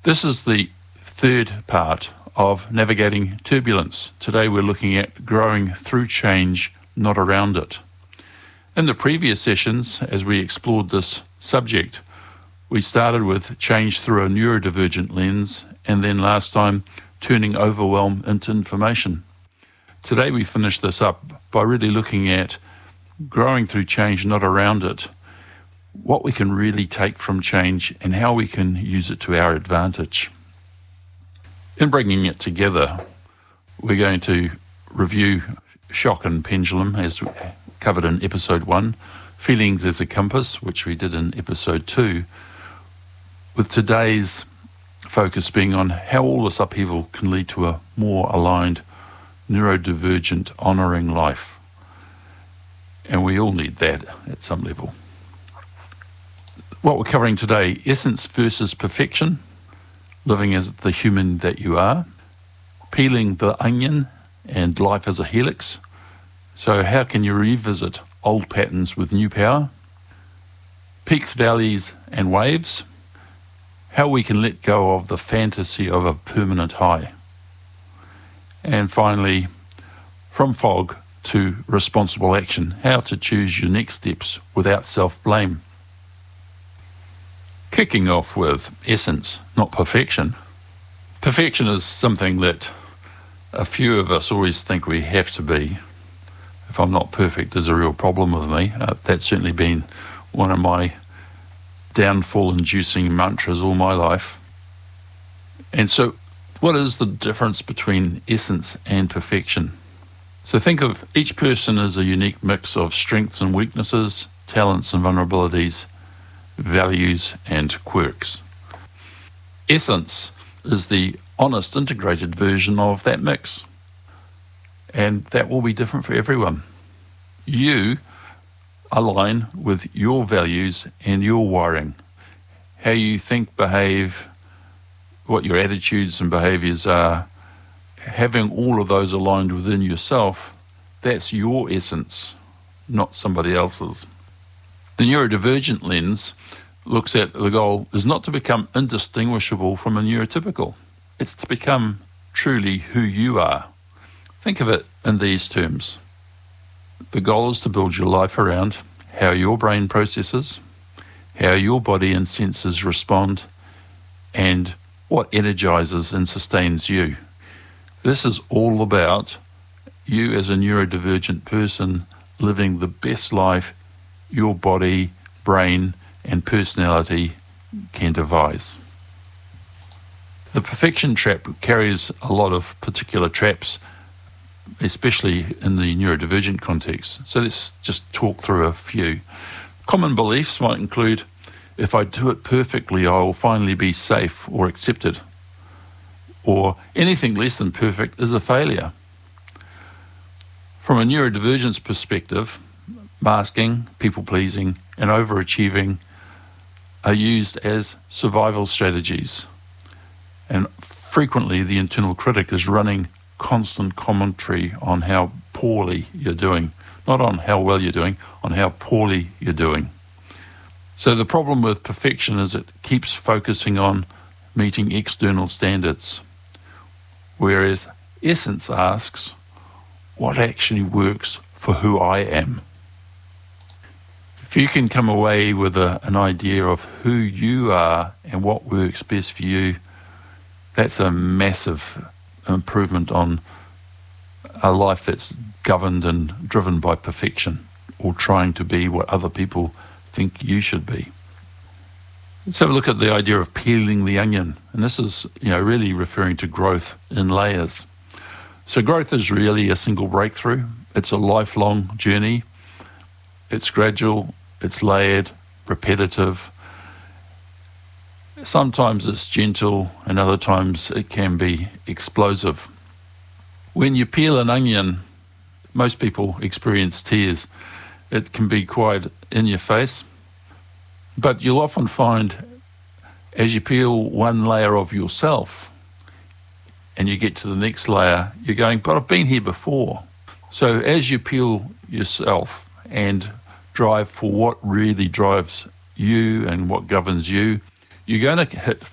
This is the third part of navigating turbulence. Today we're looking at growing through change, not around it. In the previous sessions, as we explored this subject, we started with change through a neurodivergent lens, and then last time, turning overwhelm into information. Today we finish this up by really looking at growing through change, not around it, what we can really take from change and how we can use it to our advantage. In bringing it together, we're going to review shock and pendulum as covered in episode 1, feelings as a compass, which we did in episode 2, with today's focus being on how all this upheaval can lead to a more aligned, neurodivergent, honouring life. And we all need that at some level. What we're covering today, essence versus perfection, living as the human that you are, peeling the onion and life as a helix. So how can you revisit old patterns with new power? Peaks, valleys and waves. How we can let go of the fantasy of a permanent high. And finally, from fog to responsible action, how to choose your next steps without self-blame. Kicking off with essence, not perfection. Perfection is something that a few of us always think we have to be. If I'm not perfect, there's a real problem with me. That's certainly been one of my downfall-inducing mantras all my life. And so, what is the difference between essence and perfection? So think of each person as a unique mix of strengths and weaknesses, talents and vulnerabilities, values and quirks. Essence is the honest, integrated version of that mix. And that will be different for everyone. You align with your values and your wiring. How you think, behave, what your attitudes and behaviours are, having all of those aligned within yourself, that's your essence, not somebody else's. The neurodivergent lens looks at the goal is not to become indistinguishable from a neurotypical. It's to become truly who you are. Think of it in these terms. The goal is to build your life around how your brain processes, how your body and senses respond, and what energizes and sustains you. This is all about you as a neurodivergent person living the best life your body, brain, and personality can devise. The perfection trap carries a lot of particular traps, especially in the neurodivergent context. So let's just talk through a few. Common beliefs might include, if I do it perfectly, I will finally be safe or accepted. Or anything less than perfect is a failure. From a neurodivergence perspective, masking, people-pleasing, and overachieving are used as survival strategies. And frequently the internal critic is running constant commentary on how poorly you're doing. Not on how well you're doing, on how poorly you're doing. So the problem with perfection is it keeps focusing on meeting external standards. Whereas essence asks, what actually works for who I am? If you can come away with an idea of who you are and what works best for you, that's a massive improvement on a life that's governed and driven by perfection or trying to be what other people think you should be. Let's have a look at the idea of peeling the onion. And this is, really referring to growth in layers. So growth is really a single breakthrough. It's a lifelong journey. It's gradual, it's layered, repetitive. Sometimes it's gentle and other times it can be explosive. When you peel an onion, most people experience tears. It can be quite in your face. But you'll often find as you peel one layer of yourself and you get to the next layer, you're going, but I've been here before. So as you peel yourself and drive for what really drives you and what governs you, you're going to hit